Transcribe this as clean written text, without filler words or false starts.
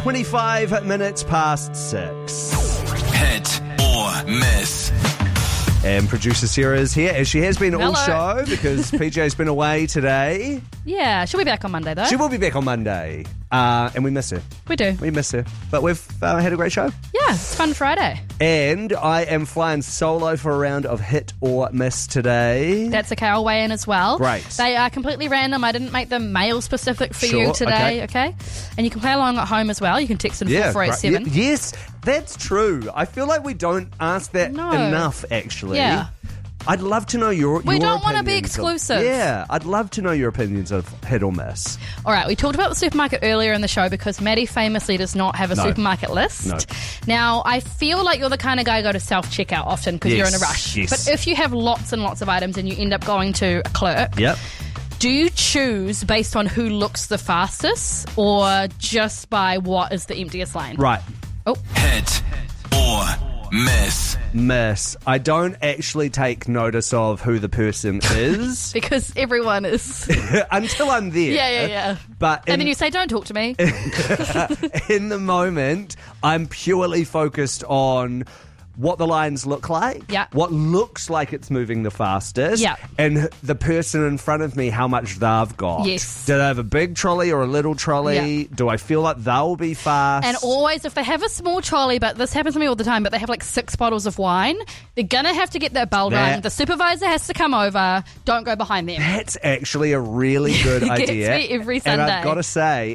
25 minutes past 6. Hit or miss. And producer Sarah is here, as she has been all Hello. show, because PJ's been away today. Yeah, she'll be back on Monday, though. She will be back on Monday. And we miss her. We do. We miss her. But we've had a great show. Yeah, it's Fun Friday. And I am flying solo for a round of Hit or Miss today. That's okay, I'll weigh in as well. Great. They are completely random. I didn't make them male specific for Sure, you today, okay? And you can play along at home as well. You can text in 4487. great. Yes, that's true. I feel like we don't ask that No. enough, actually. Yeah. I'd love to know your We don't wanna be opinions of- exclusive. Yeah, I'd love to know your opinions of Hit or Miss. All right, we talked about the supermarket earlier in the show because Maddie famously does not have a No. supermarket list. No. Now, I feel like you're the kind of guy who go to self-checkout often because you're in a Yes, rush. yes. But if you have lots and lots of items and you end up going to a clerk, Yep. do you choose based on who looks the fastest or just by what is the emptiest lane? Right. Oh, Hit or miss. Miss. I don't actually take notice of who the person is because everyone is. until I'm there. Yeah. But And then you say, don't talk to me. in the moment, I'm purely focused on what the lines look like, Yeah. what looks like it's moving the fastest, Yeah. and the person in front of me, how much they've got. Yes. Do they have a big trolley or a little trolley? Yeah. Do I feel like they'll be fast? And always, if they have a small trolley, but this happens to me all the time, but they have like 6 bottles of wine, they're going to have to get their bell That- rung. The supervisor has to come over. Don't go behind them. That's actually a really good It gets idea. me every And Sunday. I've got to say,